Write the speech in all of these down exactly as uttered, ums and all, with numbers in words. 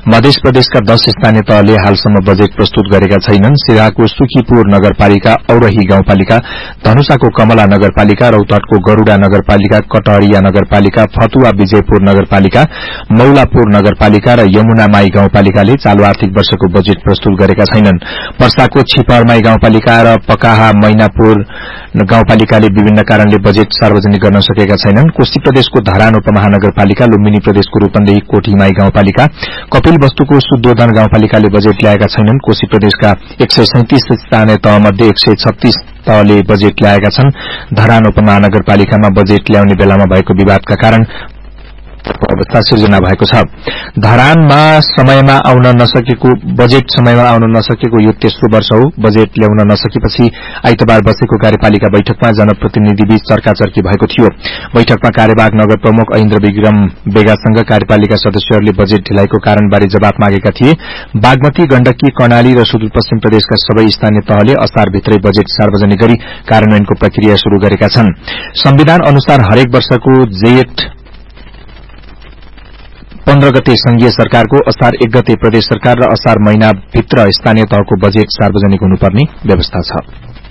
मध्य प्रदेशका दश स्थानीय तहले हालसम्म बजेट प्रस्तुत गरेका छैनन्। सिराहाको सुखीपुर नगरपालिका, औरही गाउँपालिका, धनुषाको कमला नगरपालिका, रौतहटको गरूड़ा नगरपालिका, कटहरिया नगरपालिका, फतुवा विजयपुर नगरपालिका, मौलापुर नगरपालिका र यमुनामाई गाउँपालिकाले चालू आर्थिक वर्षको बजेट प्रस्तुत गरेका छैनन्। पर्साको छिपरमाई गाउँपालिका र पकाहा मैनापुर गाउँपालिकाले विभिन्न कारणले बजेट सार्वजनिक गर्न सकेका छैनन्। कोशी प्रदेशको धरान उपमहानगरपालिका, लुम्बिनी प्रदेशको रूपन्देही कोठीमाई गाउँपालिका, कपिल वस्तुको सुद्धोधन गाउँपालिकाले बजेट ल्याएका छैनन्। कोशी प्रदेशका एक सय सैंतिस स्थानीय तहमध्ये एक सय छत्तीस तहले बजेट ल्याएका छन्। धरान उपमहानगरपालिकामा बजेट ल्याउने बेलामा भएको विवादका कारण अवस्था सिर्जना भएको छ। धरानमा समयमा आउन नसकेको बजेट समयमा आउन नसकेको यो तेस्रो वर्ष हो। बजेट ल्याउन नसकेपछि आइतबार बसेको कार्यपालिका बैठकमा जनप्रतिनिधिबीच चर्काचर्की भएको थियो। बैठकमा कार्यवाहक नगर प्रमुख ऐन्द्र विक्रम बेगासँग कार्यपालिका सदस्यहरूले बजेट ढिलाइको कारणबारे जवाब मागेका थिए। बागमती, गण्डकी, कर्णाली र सुदूरपश्चिम प्रदेशका सबै स्थानीय तहले असारभित्रै बजेट सार्वजनिक गरी कार्यान्वयनको प्रक्रिया शुरू गरेका छन्। संविधान अनुसार हरेक वर्षको जेठ पन्ध्र गते संघीय सरकारको, असार एक गते प्रदेश सरकार र असार महिनाभित्र स्थानीय तहको बजेट सार्वजनिक हुनुपर्ने व्यवस्था छ।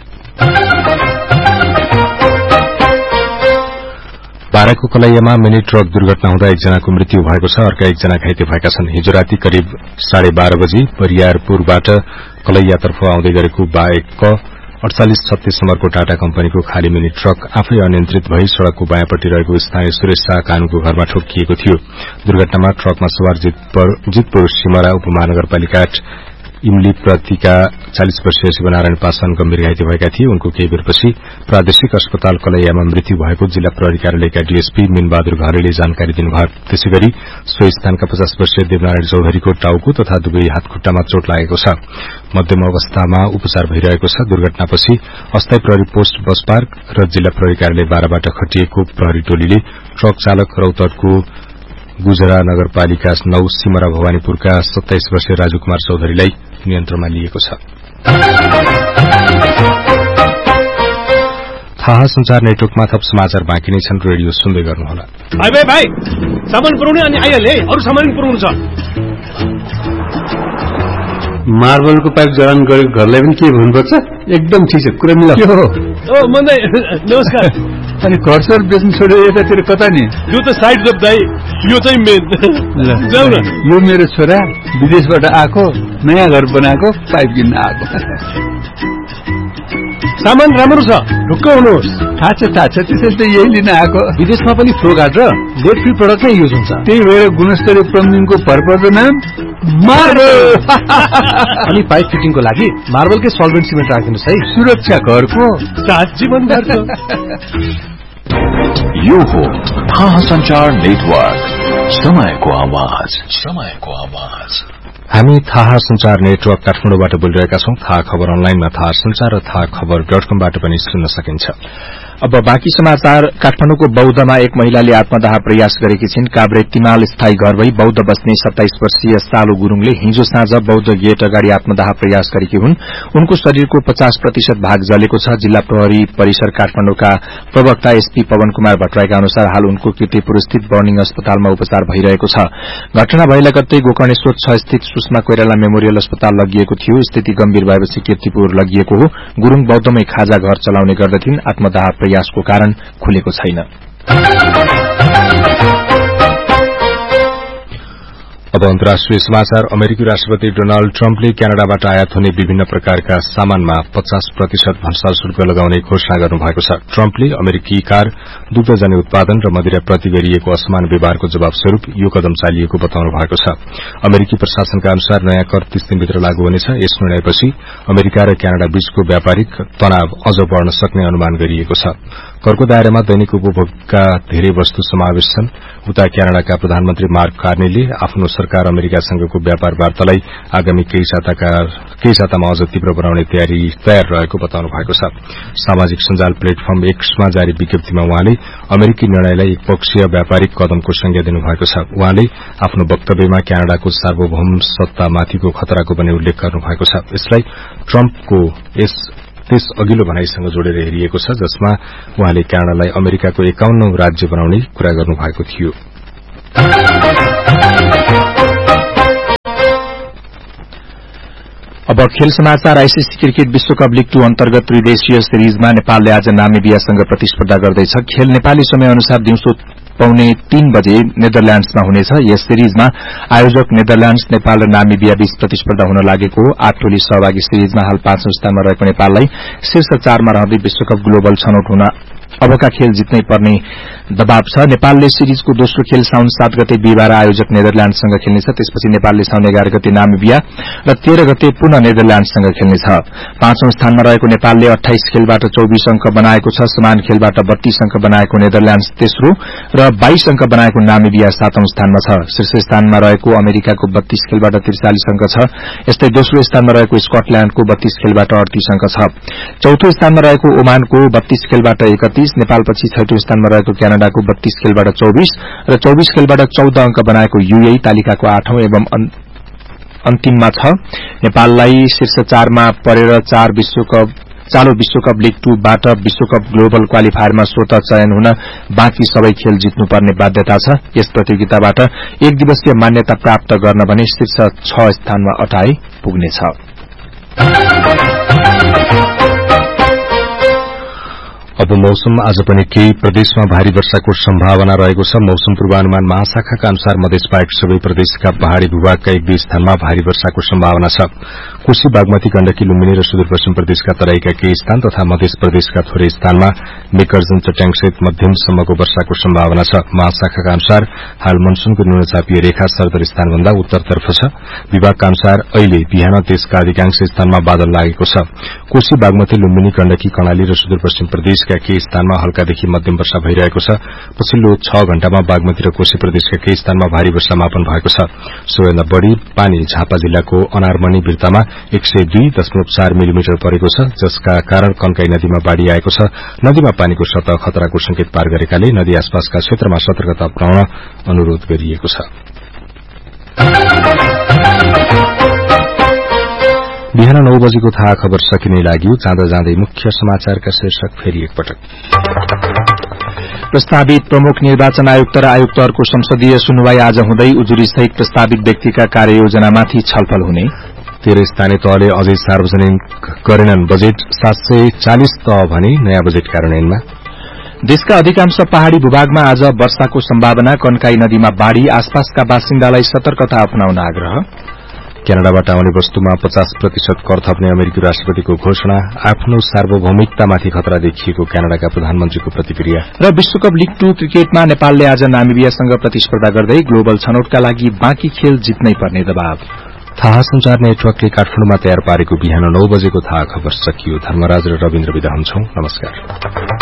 बाराको कलैयामा मिनी ट्रक दुर्घटना हुँदा एकजनाको मृत्यु भएको छ, अर्का एकजना घाइते भएका छन्। हिजो राति करिब साढे बाह्र बजी बरियारपुरबाट कलैयातर्फ आउँदै गरेको बाइक अड़चालिस छत्तीस नम्बरको टाटा कम्पनीको खाली मिनी ट्रक आफै अनियन्त्रित भई सड़कको बायाँपट्टि रहेको स्थानीय सुरेश शाह कानुको घरमा ठोकिएको थियो। दुर्घटनामा ट्रकमा सवार जितपुर सिमरा उपमहानगरपालिका इमली प्रतिका चालीस वर्षीय शिवनारायण पासवान गम्भीर घाइते भएका थिए। उनको केही बेरपछि प्रादेशिक अस्पताल कलैयामा मृत्यु भएको जिल्ला प्रहरी कार्यालयका डीएसपी मीनबहादुर घरेले जानकारी दिनुभयो। त्यसैगरी सो स्थानका पचास वर्षीय देवनारायण चौधरीको टाउको तथा दुवै हातखुट्टामा चोट लागेको छ। मध्यम अवस्थामा उपचार भइरहेको छ। दुर्घटनापछि अस्थायी प्रहरी पोस्ट बस पार्क र जिल्ला प्रहरी कार्यालय बाह्रबाट खटिएको प्रहरी टोलीले ट्रक चालक रौतहटको गुजरा नगरपालिका नौ सिमरा भवानीपुरका सत्ताइस वर्षीय राजु कुमार चौधरीलाई नियन्त्रणमा लिएको छ। थाहा संचार नेटवर्कमा थप समाचार बाँकी नै छन्। रेडियो सुन्दै गर्नुहोला। भाइ भाइ भाइ सामान पुर्याउने अनि आइहाले, अरू सामान पुर्याउनु छ। मार्बलको पाइप जडान गरेको घरलाई पनि के भन्नुपर्छ? एकदम ठिक छ, कुरा मिला। ओ मन्दै नमस्कार। अनि घर सर बेच्नु छोडेर यतातिर कता नि? यो त साइड जब दाइ, यो चाहिँ मेन। जाऊ न। यो मेरो छोरा विदेशबाट आएको, नयाँ घर बनाएको, पाइप किन्न आएको। सामान राम्रो छ, ढुक्क हुनुहोस्। थाहा छ थाहा छ, त्यसैले त यही लिन आएको। विदेशमा पनि फ्लो गार्ड र लेड फ्री प्रडक्ट नै युज हुन्छ। त्यही भएर गुणस्तरीय प्लम्बिङको भरपर्दो नाम मार्बल। अनि पाइप फिटिङको लागि मार्बलकै सल्भेन्ट सिमेन्ट राखिदिनुहोस् है। सुरक्षा घरको साथ जीवनभरको। यो हो थाहा संचार नेटवर्क, समयको आवाज, समयको आवाज। हामी थाहा संचार नेटवर्क काठमाडौँबाट बोलिरहेका छौं। थाहा खबर अनलाइनमा थाहा संचार र थाहा खबर डट कमबाट पनि सुन्न सकिन्छ। अब बाँकी समाचार। काठमाडौँको बौद्धमा एक महिलाले आत्मदाह प्रयास गरेकी छिन्। काभ्रे तिमाल स्थायी घर भई बौद्ध बस्ने सत्ताइस वर्षीय सालु गुरूङले हिजो साँझ बौद्ध गेट अगाडि आत्मदाह प्रयास गरेकी हुन्। उनको शरीरको पचास प्रतिशत भाग जलेको छ। जिल्ला प्रहरी परिसर काठमाडौँका प्रवक्ता एसपी पवन कुमार भट्टराईका अनुसार हाल उनको कीर्तिपुरस्थित बर्निङ अस्पतालमा उपचार भइरहेको छ। घटना भए लगत्तै गोकर्णेश्वर छ स्थित सुषमा कोइराला मेमोरियल अस्पताल लगिएको थियो। स्थिति गम्भीर भएपछि कीर्तिपुर लगिएको हो। गुरूङ बौद्धमै खाजा घर चलाउने गर्दथिन्। आत्मदाह प्रयासको कारण खुलेको छैन। अब अन्तर्राष्ट्रिय समाचार। अमेरिकी राष्ट्रपति डोनाल्ड ट्रम्पले क्यानाडाबाट आयात हुने विभिन्न प्रकारका सामानमा पचास प्रतिशत भन्सार शुल्क लगाउने घोषणा गर्नुभएको छ। ट्रम्पले अमेरिकी कार, दुग्धजन्य उत्पादन र मदिराप्रति गरिएको असमान व्यवहारको जवाबस्वरूप यो कदम चालिएको बताउनु भएको छ। अमेरिकी प्रशासनका अनुसार नयाँ कर तीस दिनभित्र लागू हुनेछ। यस निर्णयपछि अमेरिका र क्यानाडा बीचको व्यापारिक तनाव अझ बढ़न सक्ने अनुमान गरिएको छ। करको दायरामा दैनिक उपभोगका धेरै वस्तु समावेश छन्। उता क्यानाडाका प्रधानमन्त्री मार्क कार्नीले आफ्नो सरकार अमेरिकासँगको व्यापार वार्तालाई आगामी केही सातामा अझ तीव्र बनाउने तयारी तयार रहेको बताउनु भएको छ। सामाजिक सञ्जाल प्लेटफर्म एक्समा जारी विज्ञप्तिमा उहाँले अमेरिकी निर्णयलाई एकपक्षीय व्यापारिक कदमको संज्ञा दिनुभएको छ। उहाँले आफ्नो वक्तव्यमा क्यानाडाको सार्वभौम सत्तामाथिको खतराको पनि उल्लेख गर्नुभएको छ। यसलाई ट्रम्पको यस त्यस अघिल्लो भनाईसँग जोडेर हेरिएको छ, जसमा उहाँले क्यानाडालाई अमेरिकाको एकाउन्नौं राज्य बनाउने कुरा गर्नुभएको थियो। अब खेल समाचार। आईसीसी क्रिकेट विश्वकप लीग टू अन्तर्गत त्रिदेशीय सिरिजमा नेपालले आज नामिबियासँग प्रतिस्पर्धा गर्दैछ। खेल नेपाली समय अनुसार दिउँसो पौने तीन बजे नेदरल्याण्ड्समा हुनेछ। यस सिरिजमा आयोजक नेदरल्याण्ड्स, नेपाल र नामिबिया बीच प्रतिस्पर्धा हुन लागेको आठ टोली सहभागी सिरिजमा हाल पाँचौं स्थानमा रहेको नेपाललाई शीर्ष चारमा रहँदै विश्वकप ग्लोबल छनौट हुन अबका खेल जित्नै पर्ने दबाव छ। नेपालले सिरिजको दोस्रो खेल साउन सात गते बिहिबार आयोजक नेदरल्याण्डसँग खेल्नेछ। त्यसपछि नेपालले साउन एघार गते नामिबिया र तेह्र गते पुनः नेदरल्याण्डसँग खेल्नेछ। पाँचौं स्थानमा रहेको नेपालले अठाइस खेलबाट चौबीस अंक बनाएको छ। समान खेलबाट बत्तीस अंक बनाएको नेदरल्याण्ड्स तेस्रो र बाइस अंक बनाएको नामिबिया सातौं स्थानमा छ। शीर्ष स्थानमा रहेको अमेरिकाको बत्तीस खेलबाट त्रिचालिस अंक छ। यस्तै दोस्रो स्थानमा रहेको स्कटल्याण्डको बत्तीस खेलबाट अड़तीस अंक छ। चौथो स्थानमा रहेको ओमानको बत्तीस खेलबाट एकतीस, नेपालपछि छैटौं स्थानमा रहेको क्यानाडाको बत्तीस खेलबाट चौबीस र चौबीस खेलबाट चौध अंक बनाएको यूएई तालिकाको आठौं एवं अन्तिममा छ। नेपाललाई शीर्ष चारमा परेर चार विश्वकप चालू विश्वकप लीग टू बाट विश्वकप ग्लोबल क्वालिफायरमा स्वत चयन हुन बाँकी सबै खेल जित्नुपर्ने बाध्यता छ। यस प्रतियोगिताबाट एक दिवसीय मान्यता प्राप्त गर्न भने शीर्ष छ स्थानमा अटाए पुग्नेछ। अब मौसम। आज पनि केही प्रदेशमा भारी वर्षाको सम्भावना रहेको छ। मौसम पूर्वानुमान महाशाखाका अनुसार मधेस बाहेक सबै प्रदेशका पहाड़ी भूभागका एक दुई स्थानमा भारी वर्षाको सम्भावना छ। कोशी, बागमती, गण्डकी, लुम्बिनी र सुदूरपश्चिम प्रदेशका तराईका केही स्थान तथा मध्य प्रदेशका थोरै स्थानमा मेघगर्जन, चट्याङसहित मध्यमसम्मको वर्षाको सम्भावना छ। महाशाखाका अनुसार हाल मनसूनको न्यूनचापीय रेखा सरदर स्थानभन्दा उत्तरतर्फ छ। विभागका अनुसार अहिले बिहान देशका अधिकांश स्थानमा बादल लागेको छ। कोशी, बागमती, लुम्बिनी, गण्डकी, कर्णाली र सुदूरपश्चिम प्रदेशका केही स्थानमा हल्कादेखि मध्यम वर्षा भइरहेको छ। पछिल्लो छ घण्टामा बागमती र कोशी प्रदेशका केही स्थानमा भारी वर्षा मापन भएको छ। सबैभन्दा बढ़ी पानी झापा जिल्लाको अनारमणी बिर्तामा एक सय दुई दशमलव चार मिलिमिटर परेको छ, जसका कारण कन्काई नदीमा बाढ़ी आएको छ। नदीमा पानीको सतह खतराको संकेत पार गरेकाले नदी आसपासका क्षेत्रमा सतर्कता अपनाउन अनुरोध गरिएको छ। बिहान नौ बजेको थाहा खबर सकिने लाग्यो। जाँदा जाँदै मुख्य समाचारका शीर्षक फेरि एकपटक। प्रस्तावित प्रमुख निर्वाचन आयुक्त र आयुक्तहरूको संसदीय सुनवाई आज हुँदै उजुरी सहित प्रस्तावित व्यक्तिका कार्ययोजनामाथि छलफल हुने। तेह्र स्थानीय तहले अझै सार्वजनिक गरेनन् बजेट। सात सय चालिस तह भने नयाँ बजेट कार्यान्वयनमा। देशका अधिकांश पहाड़ी भूभागमा आज वर्षाको सम्भावना। कन्काई नदीमा बाढ़ी, आसपासका बासिन्दालाई सतर्कता अपनाउन आग्रह। क्यानाडाबाट आउने वस्तुमा पचास प्रतिशत कर थप्ने अमेरिकी राष्ट्रपतिको घोषणा। आफ्नो सार्वभौमिकतामाथि खतरा देखिएको क्यानाडाका प्रधानमन्त्रीको प्रतिक्रिया। र विश्वकप लीग टू क्रिकेटमा नेपालले आज नामिबियासँग प्रतिस्पर्धा गर्दै ग्लोबल छनौटका लागि बाँकी खेल जित्नै पर्ने दबाव। थाहा संचार नेटवर्कले काठमाडौँमा तयार पारेको बिहान नौ बजेको थाहा खबर सकियो। धर्मराज र रविन्द्र विदा हुन्छौं। नमस्कार।